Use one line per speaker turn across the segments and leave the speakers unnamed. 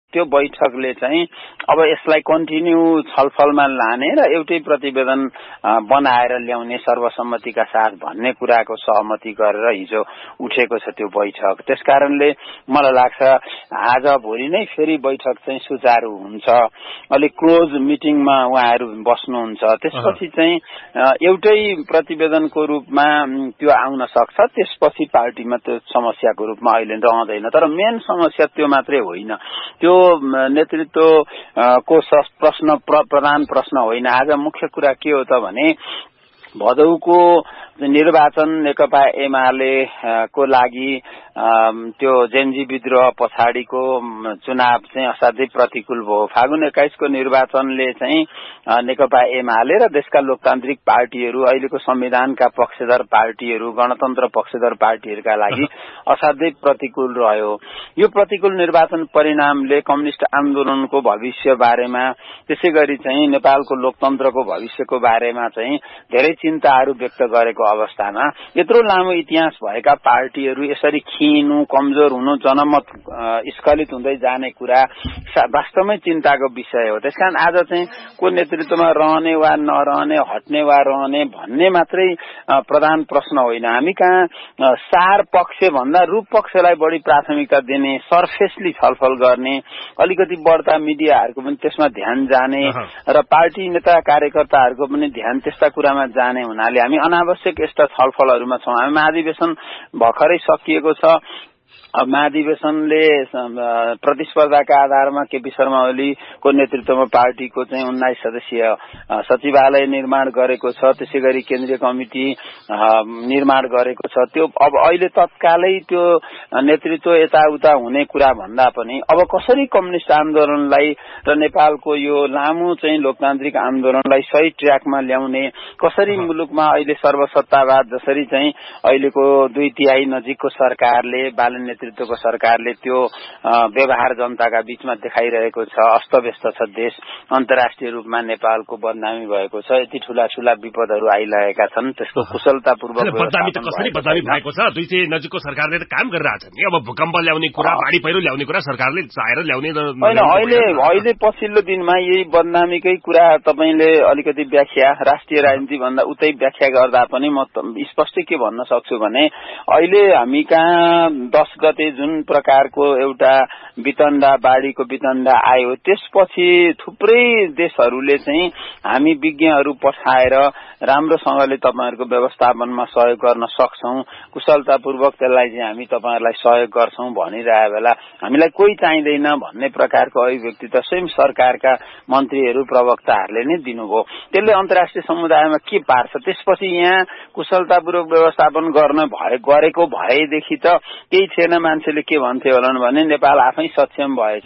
त्यो बैठकले चाहिँ अब यसलाई कन्टिन्यू छलफलमा लाने र एउटै प्रतिवेदन बनाएर ल्याउने सर्वसम्मतिका साथ भन्ने कुराको सहमति गरेर हिजो उठेको छ त्यो बैठक। त्यसकारणले मलाई लाग्छ आज भोलि नै फेरि बैठक चाहिँ सुचारू हुन्छ, अलिक क्लोज मिटिङमा उहाँहरू बस्नुहुन्छ, त्यसपछि चाहिँ एउटै प्रतिवेदनको रूपमा त्यो आउन सक्छ। त्यसपछि पार्टीमा त्यो समस्याको रूपमा अहिले रहँदैन। तर मेन समस्या त्यो मात्रै होइन, त्यो नेतृत्वको प्रधान प्रश्न होइन। आज मुख्य कुरा के हो त भने भदौको निर्वाचन नेकपा एमाले को लागि त्यो जेन्जी विद्रोह पछाडिको चुनाव चाहिँ असाध्यै प्रतिकूल भयो। फागुन 21 को निर्वाचनले चाहिँ नेकपा एमाले र देशका लोकतान्त्रिक पार्टीहरू, अहिलेको संविधानका पक्षधर पार्टीहरू, गणतन्त्र पक्षधर पार्टीहरूका लागि असाध्यै प्रतिकूल रह्यो। यो प्रतिकूल निर्वाचन परिणामले कम्युनिस्ट आन्दोलनको भविष्य बारेमा, त्यसैगरी चाहिँ नेपालको लोकतन्त्रको भविष्यको बारेमा चाहिँ धेरै चिन्ताहरू व्यक्त गरेको अवस्थामा यत्रो लामो इतिहास भएका पार्टीहरू यसरी खिनु, कमजोर हुनु, जनमत स्खलित हुँदै जाने कुरा वास्तवमै चिन्ताको विषय हो। त्यसकारण आज चाहिँ को नेतृत्वमा रहने वा नरहने, हट्ने वा रहने भन्ने मात्रै प्रधान प्रश्न होइन। हामी कहाँ सार पक्ष भन्दा रूप पक्षलाई बढी प्राथमिकता दिने, सरफेसली छलफल गर्ने, अलिकति बढ्ता मिडियाहरूको पनि त्यसमा ध्यान जाने र पार्टी नेता कार्यकर्ताहरूको पनि ध्यान त्यस्ता कुरामा जाने हुनाले हामी अनावश्यक यस्ता छलफलहरूमा छौँ। हामी महाधिवेशन भर्खरै सकिएको छ। महाधिवेशनले प्रतिस्पर्धाका आधारमा केपी शर्मा ओलीको नेतृत्वमा पार्टीको चाहिँ 19 सदस्यीय सचिवालय निर्माण गरेको छ, त्यसैगरी केन्द्रीय कमिटी निर्माण गरेको छ। त्यो अब अहिले तत्कालै त्यो नेतृत्व यताउता हुने कुरा भन्दा पनि अब कसरी कम्युनिस्ट आन्दोलनलाई र नेपालको यो लामो चाहिँ लोकतान्त्रिक आन्दोलनलाई सही ट्र्याकमा ल्याउने, कसरी मुलुकमा अहिले सर्वसत्तावाद जसरी चाहिँ अहिलेको 2/3 नजिकको सरकारले, बालन नेतृत्वको सरकारले त्यो व्यवहार जनताका बीचमा देखाइरहेको छ। अस्तव्यस्त छ देश, अन्तर्राष्ट्रिय रूपमा नेपालको बदनामी भएको छ, यति ठूला विपदहरू आइरहेका छन्। त्यसको कुशलतापूर्वक
बदनामी त कसरी बदनामी भएको छ? 2/3 नजिकको सरकारले त काम गरिरहेछ नि। अब भूकम्प ल्याउने कुरा, बाढी पहिरो ल्याउने कुरा सरकारले चाहेर ल्याउने
होइन। अहिले पछिल्लो दिनमा यही बदनामीकै कुरा तपाईले अलिकति व्याख्या, राष्ट्रिय राजनीति भन्दा उतै व्याख्या गर्दा पनि म स्पष्टै के भन्न सक्छु भने अहिले हामी कहाँ 10 गते जुन प्रकारको एउटा वितण्डा, बाढीको वितण्डा आयो, त्यसपछि थुप्रै देशहरूले चाहिँ हामी विज्ञहरू पठाएर राम्रोसँगले तपाईहरुको व्यवस्थापनमा सहयोग गर्न सक्छौं, कुशलतापूर्वक त्यसलाई चाहिँ हामी तपाईहरुलाई सहयोग गर्छौं भनिरहे बेला हामीलाई कोही चाहिँदैन भन्ने प्रकारको अभिव्यक्ति त स्वयं सरकारका मन्त्रीहरू, प्रवक्ताहरूले नै दिनुभयो। त्यसले अन्तर्राष्ट्रिय समुदायमा के पार्छ? त्यसपछि यहाँ कुशलतापूर्वक व्यवस्थापन गरेको भएदेखि त केही थिएन। मान्छेले के भन्थे होला भने नेपाल आफै सक्षम भएछ,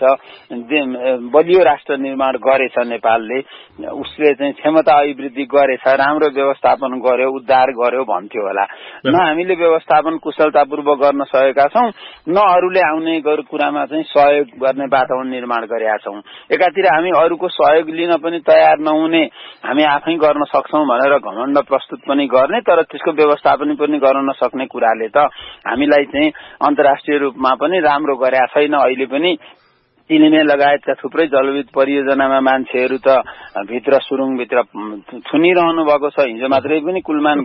बलियो राष्ट्र निर्माण गरेछ नेपालले, उसले चाहिँ क्षमता अभिवृद्धि गरेछ, राम्रो व्यवस्थापन गर्यो, उद्धार गर्यो भन्थ्यो होला। न हामीले व्यवस्थापन कुशलतापूर्वक गर्न सकेका छौं, न अरूले आउने कुरामा चाहिँ सहयोग गर्ने वातावरण निर्माण गरेका छौं। एकातिर हामी अरूको सहयोग लिन पनि तयार नहुने, हामी आफै गर्न सक्छौं भनेर घमण्ड प्रस्तुत पनि गर्ने, तर त्यसको व्यवस्थापन पनि गर्न नसक्ने कुराले त हामीलाई चाहिँ अन्तर्राष्ट्रिय रूपमा पनि राम्रो गरेका छैन। अहिले पनि चिलिमे लगायतका थुप्रै जलविद्युत परियोजनामा मान्छेहरू त भित्र सुरुङभित्र थुनिरहनु भएको छ। हिजो मात्रै पनि कुलमान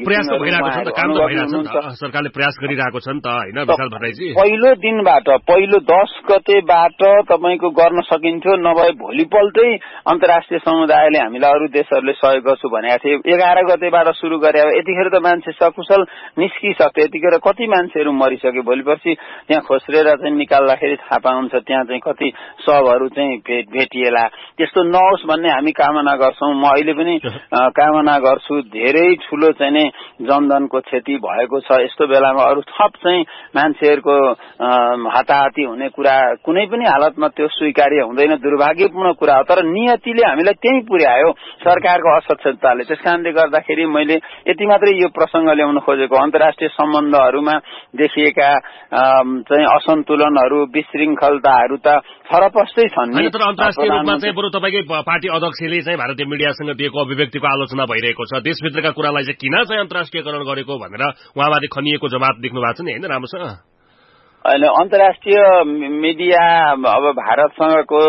सरकारले प्रयास गरिरहेको छ नि त हैन विशाल भट्टराईजी।
पहिलो दिनबाट, पहिलो 10 गतेबाट तपाईको गर्न सकिन्थ्यो, नभए भोलिपल्टै अन्तर्राष्ट्रिय समुदायले हामीलाई अरू देशहरूले सहयोग गर्छु भनेका थिए। 11 गतेबाट सुरु गरे, यतिखेर त मान्छे सकुशल निस्किसक्यो। यतिखेर कति मान्छेहरू मरिसक्यो, भोलिपर्सि त्यहाँ खोस्रेर चाहिँ निकाल्दाखेरि थाहा पाउँछ त्यहाँ चाहिँ कति सबहरू चाहिँ भेटिएला। त्यस्तो नहोस् भन्ने हामी कामना गर्छौं। म अहिले पनि कामना गर्छु। धेरै ठूलो चाहिँ नै जनधनको क्षति भएको छ। यस्तो बेलामा अरू थप चाहिँ मान्छेहरूको हताहती हुने कुरा कुनै पनि हालतमा त्यो स्वीकार्य हुँदैन, दुर्भाग्यपूर्ण कुरा हो। तर नियतिले हामीलाई त्यही पुर्यायो, सरकारको असक्षमताले। त्यसकारणले गर्दाखेरि मैले यति मात्रै यो प्रसंग ल्याउन खोजेको। अन्तर्राष्ट्रिय सम्बन्धहरूमा देखिएका चाहिँ असन्तुलनहरू, विशृङ्खलताहरू त फरपस्तै छन् नि।
तर अन्तर्राष्ट्रिय रूपमा चाहिँ बरु तपाईकै पार्टी अध्यक्षले चाहिँ भारतीय मिडियासँग दिएको अभिव्यक्तिको आलोचना भइरहेको छ। देशभित्रका कुरालाई चाहिँ किन चाहिँ अन्तर्राष्ट्रियकरण गरेको भनेर उहाँमाथि खनिएको जवाब देख्नु भएको छ नि हैन राम्रोसँग।
अहिले अन्तर्राष्ट्रिय मिडिया अब भारतसँगको